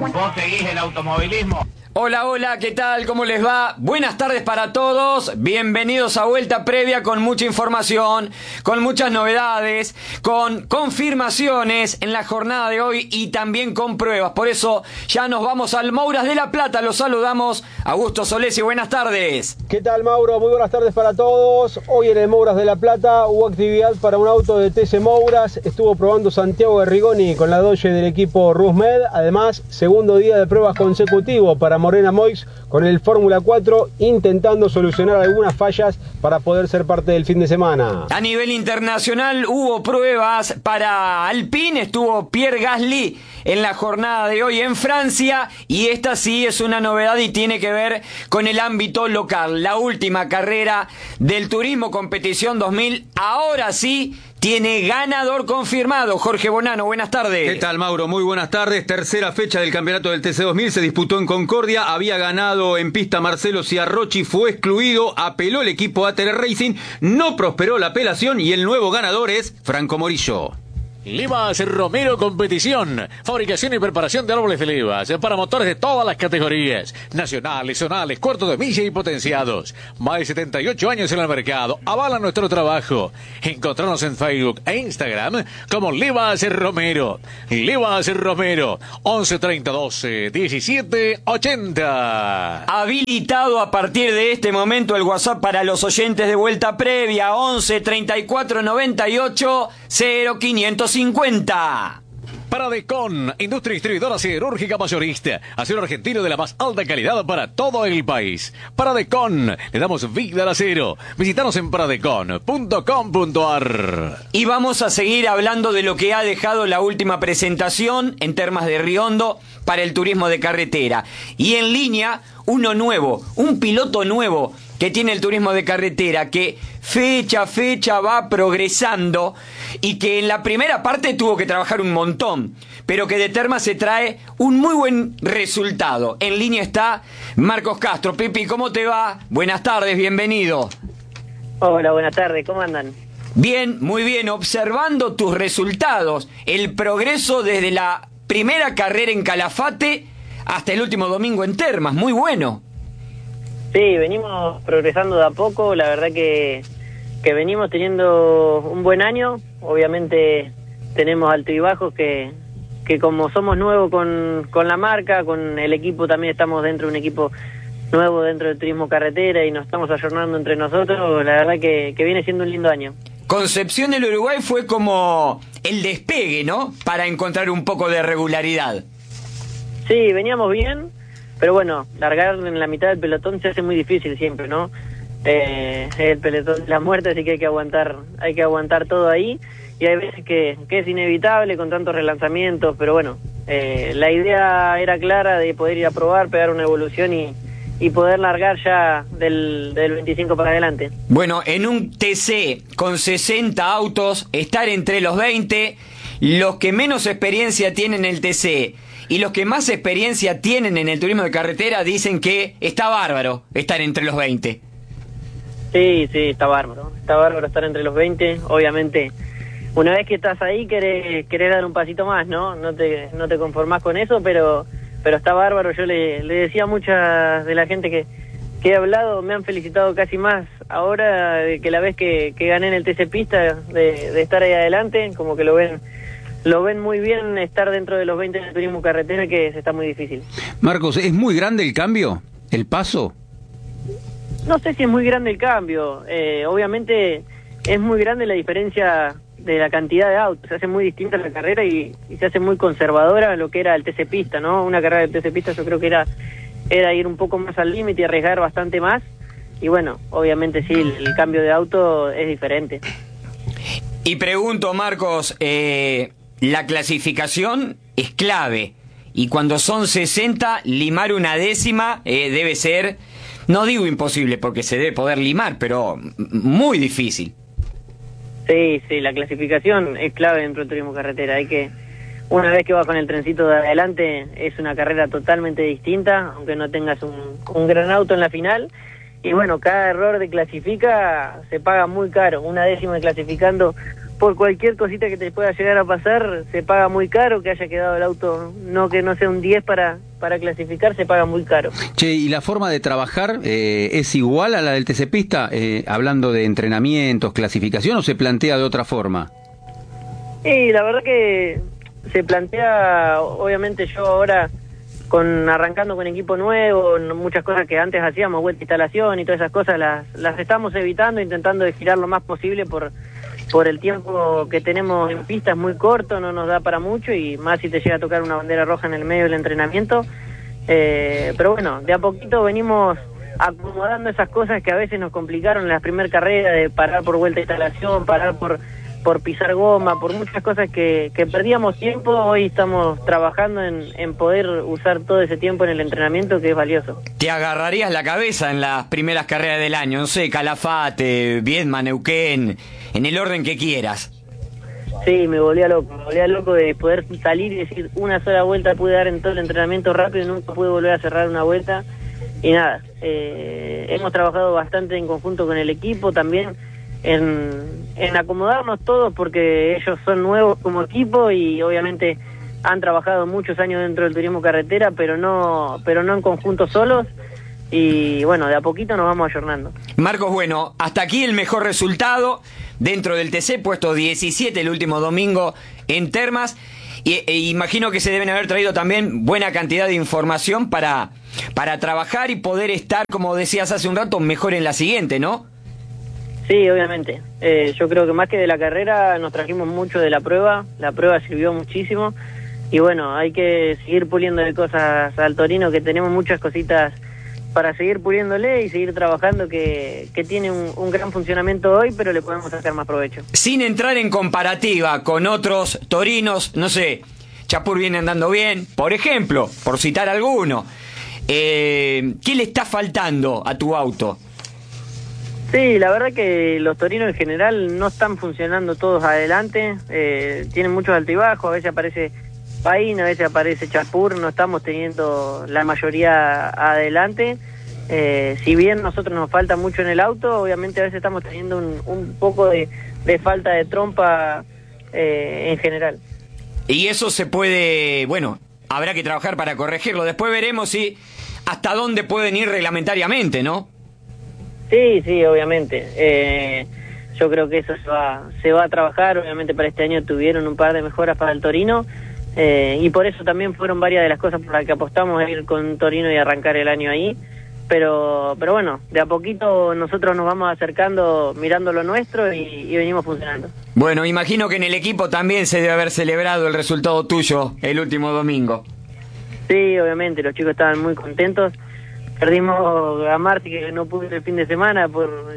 ¿Vos seguís el automovilismo? Hola, hola, ¿qué tal? ¿Cómo les va? Buenas tardes para todos. Bienvenidos a Vuelta Previa con mucha información, con muchas novedades, con confirmaciones en la jornada de hoy y también con pruebas. Por eso ya nos vamos al Mouras de La Plata. Los saludamos. Augusto Solesi, buenas tardes. ¿Qué tal, Mauro? Muy buenas tardes para todos. Hoy en el Mouras de La Plata hubo actividad para un auto de TC Mouras. Estuvo probando Santiago Garrigoni con la Dodge del equipo Rusmed. Además, segundo día de pruebas consecutivo para Morena Moix con el Fórmula 4, intentando solucionar algunas fallas para poder ser parte del fin de semana. A nivel internacional hubo pruebas para Alpine. Estuvo Pierre Gasly en la jornada de hoy en Francia, y esta sí es una novedad y tiene que ver con el ámbito local. La última carrera del Turismo Competición 2000, ahora sí tiene ganador confirmado. Jorge Bonano, buenas tardes. ¿Qué tal, Mauro? Muy buenas tardes. Tercera fecha del campeonato del TC2000 se disputó en Concordia. Había ganado en pista Marcelo Ciarrochi, fue excluido, apeló el equipo ATR Racing, no prosperó la apelación y el nuevo ganador es Franco Morillo. Livas Romero Competición, fabricación y preparación de árboles de Livas para motores de todas las categorías, nacionales, zonales, cuartos de milla y potenciados. Más de 78 años en el mercado, avala nuestro trabajo. Encontrarnos en Facebook e Instagram como Livas Romero. Livas Romero, 11 30 12 17 80. Habilitado a partir de este momento el WhatsApp para los oyentes de Vuelta Previa, 11 34 98 0550. Paradecon, industria distribuidora siderúrgica mayorista, acero argentino de la más alta calidad para todo el país. Paradecon, le damos vida al acero. Visítanos en paradecon.com.ar. Y vamos a seguir hablando de lo que ha dejado la última presentación en Termas de Riondo para el turismo de carretera. Y en línea, uno nuevo, un piloto nuevo que tiene el turismo de carretera, que fecha a fecha va progresando y que en la primera parte tuvo que trabajar un montón, pero que de Termas se trae un muy buen resultado. En línea está Marcos Castro. Pipi, ¿cómo te va? Buenas tardes, bienvenido. Hola, buenas tardes, ¿cómo andan? Bien, muy bien, observando tus resultados, el progreso desde la primera carrera en Calafate hasta el último domingo en Termas, muy bueno. Sí, venimos progresando de a poco, la verdad que venimos teniendo un buen año. Obviamente tenemos altos y bajos que como somos nuevos con la marca, con el equipo, también estamos dentro de un equipo nuevo dentro del turismo carretera y nos estamos ayornando entre nosotros, la verdad que viene siendo un lindo año. Concepción del Uruguay fue como el despegue, ¿no? Para encontrar un poco de regularidad. Sí, veníamos bien, pero bueno, largar en la mitad del pelotón se hace muy difícil siempre, ¿no? El pelotón de la muerte, así que hay que aguantar todo ahí, y hay veces que es inevitable con tantos relanzamientos, pero bueno, la idea era clara de poder ir a probar, pegar una evolución y poder largar ya del 25 para adelante. Bueno, en un TC con 60 autos, estar entre los 20, los que menos experiencia tienen en el TC y los que más experiencia tienen en el turismo de carretera dicen que está bárbaro estar entre los 20. Sí, está bárbaro estar entre los 20, obviamente. Una vez que estás ahí querés dar un pasito más, ¿no? No te conformás con eso, pero está bárbaro. Yo le decía a mucha de la gente que he hablado, me han felicitado casi más ahora que la vez que gané en el TC Pista de estar ahí adelante, como que lo ven muy bien estar dentro de los 20 del turismo carretera, que se está muy difícil. Marcos, ¿es muy grande el cambio? ¿El paso? No sé si es muy grande el cambio, obviamente es muy grande la diferencia de la cantidad de autos, se hace muy distinta la carrera y se hace muy conservadora lo que era el TC Pista, ¿no? Una carrera del TC Pista yo creo que era ir un poco más al límite y arriesgar bastante más, y bueno, obviamente sí, el cambio de auto es diferente. Y pregunto, Marcos, la clasificación es clave, y cuando son 60, limar una décima debe ser, no digo imposible porque se debe poder limar, pero muy difícil. Sí, la clasificación es clave dentro del turismo carretera. Una vez que vas con el trencito de adelante, es una carrera totalmente distinta, aunque no tengas un gran auto en la final. Y bueno, cada error de clasifica se paga muy caro. Una décima de clasificando por cualquier cosita que te pueda llegar a pasar, se paga muy caro, que haya quedado el auto, que no sea un 10 para clasificar, se paga muy caro. Che, ¿y la forma de trabajar es igual a la del TC Pista? Hablando de entrenamientos, clasificación, ¿o se plantea de otra forma? Y la verdad que se plantea, obviamente yo ahora, arrancando con equipo nuevo, muchas cosas que antes hacíamos, vuelta de instalación y todas esas cosas, las estamos evitando, intentando de girar lo más posible por el tiempo que tenemos en pista, es muy corto, no nos da para mucho, y más si te llega a tocar una bandera roja en el medio del entrenamiento. Pero bueno, de a poquito venimos acomodando esas cosas que a veces nos complicaron en la primera carrera, de parar por vuelta de instalación, parar por pisar goma, por muchas cosas que perdíamos tiempo. Hoy estamos trabajando en poder usar todo ese tiempo en el entrenamiento, que es valioso. ¿Te agarrarías la cabeza en las primeras carreras del año? No sé, Calafate, Viedma, Neuquén, en el orden que quieras. Sí, me volvía loco de poder salir y decir una sola vuelta pude dar en todo el entrenamiento rápido y nunca pude volver a cerrar una vuelta. Y nada, hemos trabajado bastante en conjunto con el equipo también, en acomodarnos todos, porque ellos son nuevos como equipo y obviamente han trabajado muchos años dentro del turismo carretera, pero no en conjunto solos, y bueno, de a poquito nos vamos ayornando. Marcos, bueno, hasta aquí el mejor resultado dentro del TC, puesto 17 el último domingo en Termas, e imagino que se deben haber traído también buena cantidad de información para trabajar y poder estar, como decías hace un rato, mejor en la siguiente, ¿no? Sí, obviamente. Yo creo que más que de la carrera nos trajimos mucho de la prueba sirvió muchísimo, y bueno, hay que seguir puliéndole cosas al Torino, que tenemos muchas cositas para seguir puliéndole y seguir trabajando, que tiene un gran funcionamiento hoy, pero le podemos sacar más provecho. Sin entrar en comparativa con otros torinos, no sé, Chapur viene andando bien, por ejemplo, por citar alguno, ¿qué le está faltando a tu auto? Sí, la verdad que los torinos en general no están funcionando todos adelante, tienen muchos altibajos, a veces aparece Paín, a veces aparece Chapur, no estamos teniendo la mayoría adelante. Si bien nosotros nos falta mucho en el auto, obviamente a veces estamos teniendo un poco de falta de trompa en general. Y eso se puede, bueno, habrá que trabajar para corregirlo. Después veremos hasta dónde pueden ir reglamentariamente, ¿no? Sí, obviamente. Yo creo que eso se va a trabajar. Obviamente para este año tuvieron un par de mejoras para el Torino, y por eso también fueron varias de las cosas por las que apostamos a ir con Torino y arrancar el año ahí. Pero bueno, de a poquito nosotros nos vamos acercando, mirando lo nuestro, y venimos funcionando. Bueno, imagino que en el equipo también se debe haber celebrado el resultado tuyo el último domingo. Sí, obviamente, los chicos estaban muy contentos. Perdimos a Marti, que no pudo ir el fin de semana,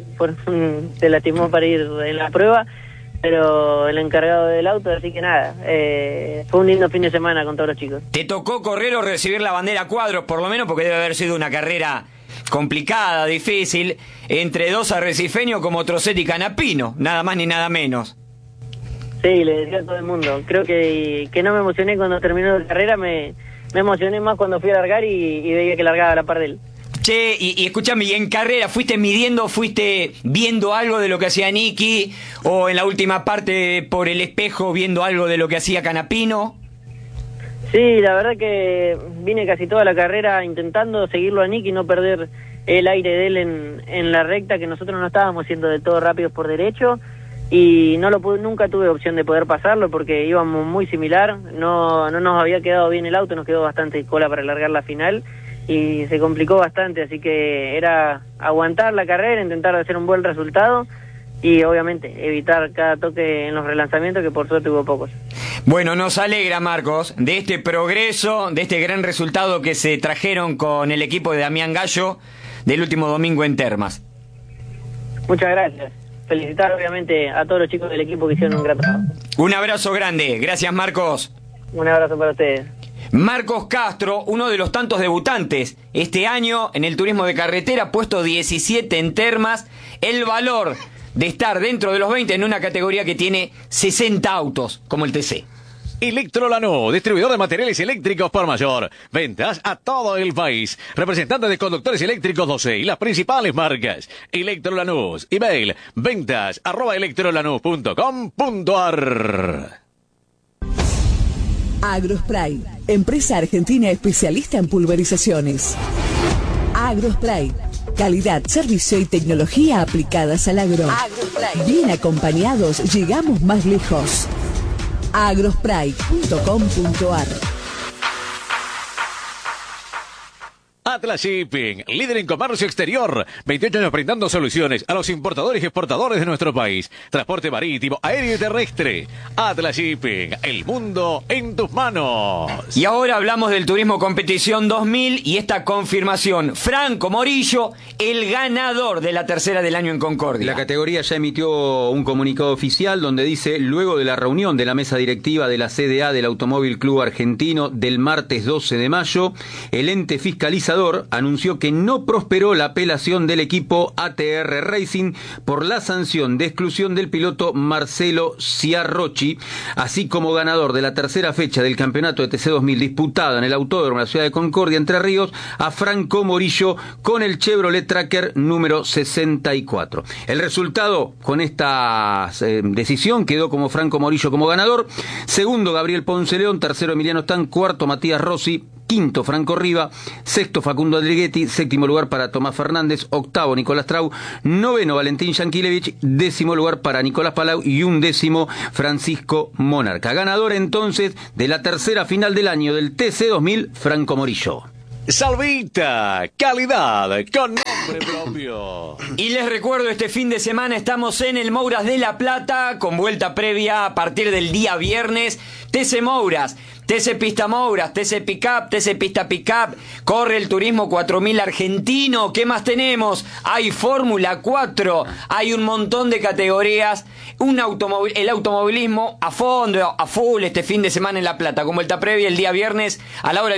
se lastimó para ir en la prueba, pero el encargado del auto, así que nada, fue un lindo fin de semana con todos los chicos. ¿Te tocó correr o recibir la bandera a cuadros, por lo menos? Porque debe haber sido una carrera complicada, difícil, entre dos arrecifeños como Trocet y Canapino, nada más ni nada menos. Sí, le decía a todo el mundo, creo que no me emocioné cuando terminó la carrera, me emocioné más cuando fui a largar y veía que largaba a la par de él. Che, y escúchame, ¿y en carrera fuiste midiendo, fuiste viendo algo de lo que hacía Nicky, o en la última parte por el espejo viendo algo de lo que hacía Canapino? Sí, la verdad que vine casi toda la carrera intentando seguirlo a Nicky y no perder el aire de él en la recta, que nosotros no estábamos siendo de todo rápidos por derecho, y nunca tuve opción de poder pasarlo porque íbamos muy similar, no nos había quedado bien el auto, nos quedó bastante cola para largar la final y se complicó bastante, así que era aguantar la carrera, intentar hacer un buen resultado y obviamente evitar cada toque en los relanzamientos, que por suerte hubo pocos. Bueno, nos alegra, Marcos, de este progreso, de este gran resultado que se trajeron con el equipo de Damián Gallo del último domingo en Termas. Muchas gracias. Felicitar obviamente a todos los chicos del equipo que hicieron un gran trabajo. Un abrazo grande. Gracias, Marcos. Un abrazo para ustedes. Marcos Castro, uno de los tantos debutantes este año en el turismo de carretera, puesto 17 en Termas. El valor de estar dentro de los 20 en una categoría que tiene 60 autos, como el TC. Electro Lanús, distribuidor de materiales eléctricos por mayor. Ventas a todo el país. Representante de conductores eléctricos 12 y las principales marcas. Electro Lanús. Email ventas@electrolanús.com.ar. Agrospray, empresa argentina especialista en pulverizaciones. Agrospray, calidad, servicio y tecnología aplicadas al agro. Agrospray. Bien acompañados, llegamos más lejos. agrospray.com.ar. Atlas Shipping, líder en comercio exterior. 28 años brindando soluciones a los importadores y exportadores de nuestro país. Transporte marítimo, aéreo y terrestre. Atlas Shipping, el mundo en tus manos. Y ahora hablamos del Turismo Competición 2000 y esta confirmación. Franco Morillo, el ganador de la tercera del año en Concordia. La categoría ya emitió un comunicado oficial donde dice: luego de la reunión de la mesa directiva de la CDA del Automóvil Club Argentino del martes 12 de mayo, el ente fiscalizador anunció que no prosperó la apelación del equipo ATR Racing por la sanción de exclusión del piloto Marcelo Ciarrocchi, así como ganador de la tercera fecha del campeonato de TC2000 disputado en el Autódromo de la ciudad de Concordia, Entre Ríos, a Franco Morillo con el Chevrolet Tracker número 64. El resultado con esta decisión quedó como Franco Morillo como ganador, segundo Gabriel Ponce León, tercero Emiliano Stan, cuarto Matías Rossi, quinto Franco Riva, sexto Facundo Aldriguetti, séptimo lugar para Tomás Fernández, octavo Nicolás Trau, noveno Valentín Yanquilevich, décimo lugar para Nicolás Palau y undécimo Francisco Monarca. Ganador entonces de la tercera final del año del TC2000, Franco Morillo. Salvita, calidad con nombre propio. Y les recuerdo, este fin de semana estamos en el Mouras de La Plata, con vuelta previa a partir del día viernes. TC Mouras, TC Pista Mouras, TC Pickup, TC Pista Pickup, corre el Turismo 4000 argentino. ¿Qué más tenemos? Hay Fórmula 4, hay un montón de categorías. El automovilismo a fondo, a full este fin de semana en La Plata, con vuelta previa el día viernes a la hora